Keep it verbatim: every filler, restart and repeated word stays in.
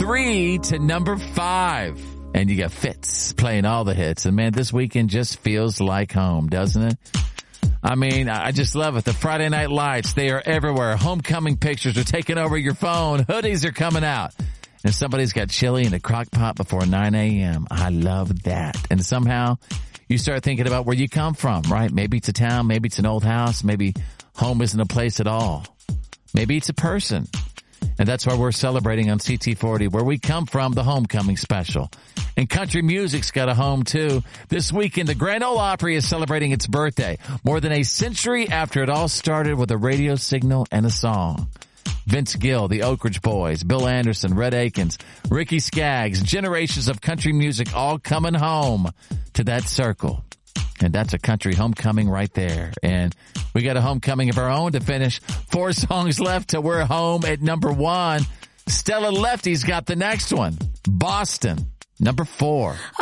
three to number five. And you got Fitz playing all the hits. And man, this weekend just feels like home, doesn't it? I mean, I just love it. The Friday Night Lights, they are everywhere. Homecoming pictures are taking over your phone. Hoodies are coming out. And somebody's got chili in a crock pot before nine a.m. I love that. And somehow you start thinking about where you come from, right? Maybe it's a town. Maybe it's an old house. Maybe home isn't a place at all. Maybe it's a person. And that's why we're celebrating on C T forty, where we come from, the homecoming special. And country music's got a home, too. This weekend, the Grand Ole Opry is celebrating its birthday, more than a century after it all started with a radio signal and a song. Vince Gill, the Oak Ridge Boys, Bill Anderson, Red Akins, Ricky Skaggs, generations of country music all coming home to that circle. And that's a country homecoming right there. And we got a homecoming of our own to finish. Four songs left till we're home at number one. Stella Lefty's got the next one. Boston, number four.